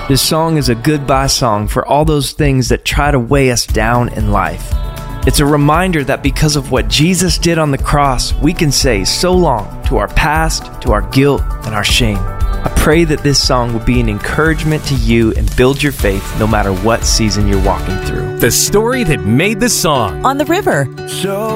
This song is a goodbye song for all those things that try to weigh us down in life. It's a reminder that because of what Jesus did on the cross, we can say so long to our past, to our guilt, and our shame. I pray that this song will be an encouragement to you and build your faith no matter what season you're walking through. The story that made the song. On the River. So